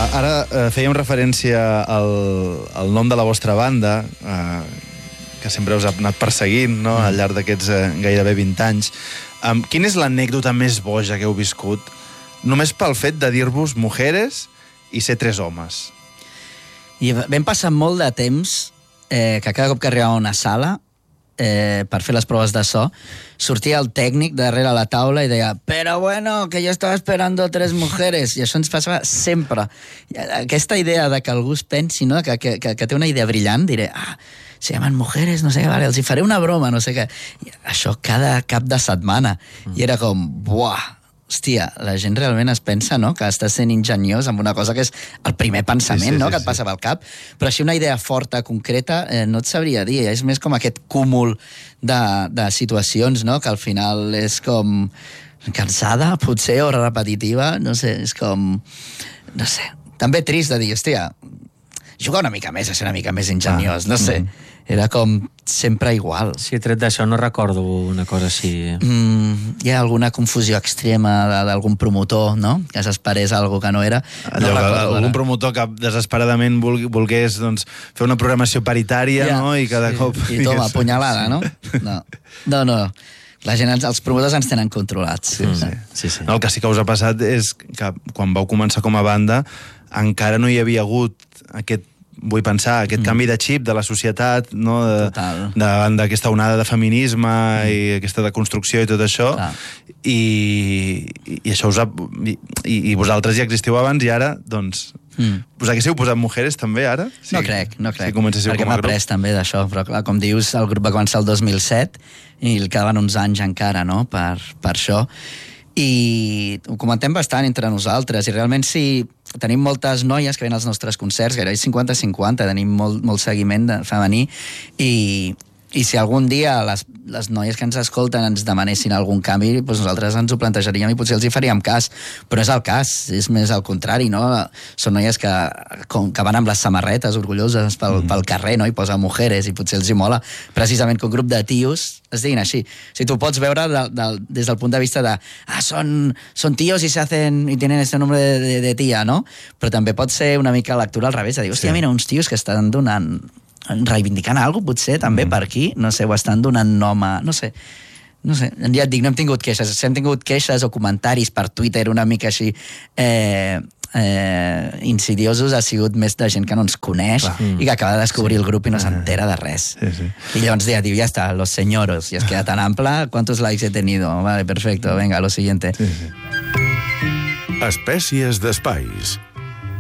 Ara fèiem referència al nom de la vostra banda, que sempre us ha anat perseguint, no?, al llarg d'aquests gairebé 20 anys. Quina és l'anècdota més boja que heu viscut, només pel fet de dir-vos mujeres i ser 3 homes? I vam passar molt de temps que cada cop que arribava a una sala per fer les proves de so, sortia el tècnic darrere la taula i deia «Però bueno, que yo estaba esperando 3 mujeres». I això ens passava sempre. Aquesta idea de que algú es pensi, no?, que té una idea brillant, diré se llaman mujeres, no sé què, vale, els hi faré una broma, no sé què. I això cada cap de setmana. I era com, buah, hòstia, la gent realment es pensa, no?, que estàs sent ingeniós amb una cosa que és el primer pensament, no?, que et passa pel cap, però així una idea forta, concreta, no et sabria dir. És més com aquest cúmul de situacions, no?, que al final és com cansada, potser, o repetitiva, no sé, és com, no sé, també trist de dir, hòstia, juga una mica més a ser una mica més ingeniós, no sé. Era com sempre igual. Sí, tret d'això no recordo una cosa així. Hi ha alguna confusió extrema d'algun promotor, no?, que s'esperés alguna que no era. Algun promotor que desesperadament volgués fer una programació paritària, no?, i cada cop... I toma, punyalada, no? No. La gent, els promotors ens tenen controlats. Sí. El que sí que us ha passat és que quan vau començar com a banda encara no hi havia hagut aquest, vull pensar, aquest canvi de xip de la societat, no?, davant d'aquesta onada de feminisme i aquesta deconstrucció i tot això, i això us ha... I vosaltres ja existiu abans i ara, doncs... Us haguéssiu posat mujeres també ara? No crec, si comencéssiu perquè com a m'ha grup. après també d'això, però clar, com dius, el grup va començar el 2007 i el quedaven uns anys encara, no?, per això. I ho comentem bastant entre nosaltres, i realment sí, tenim moltes noies que venen als nostres concerts, gairebé 50-50, tenim molt seguiment femení, i si algun dia les noies que ens escolten ens demanessin algun canvi, doncs nosaltres ens ho plantejaríem i potser els hi faríem cas, però és el cas, és més al contrari, no? Són noies que van amb les samarretes orgulloses pel carrer, no?, i posa mujeres, i potser els hi mola precisament que un grup de tios es diguin així. O sigui, tu pots veure des del punt de vista de son tíos y tienen este nombre de tía, no? Però també pot ser una mica lectura al revés, de dir, hòstia, mira, uns tios que estan reivindicant alguna cosa, potser, també per aquí, no sé, ho estan donant nom a... No sé, ja et dic, no hem tingut queixes. Si hem tingut queixes o comentaris per Twitter una mica així insidiosos, ha sigut més de gent que no ens coneix i que acaba de descobrir el grup i no s'entera de res. I llavors diu, ja està, los señoros, i es queda tan ample, ¿cuántos likes he tenido? Vale, perfecto, venga, lo siguiente. Espècies d'espais.